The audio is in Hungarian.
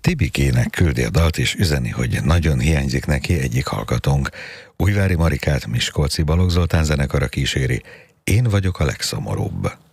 Tibikének küldi a dalt és üzeni, hogy nagyon hiányzik neki egyik hallgatónk. Újvári Marikát Miskolci Balogh Zoltán zenekara kíséri. Én vagyok a legszomorúbb.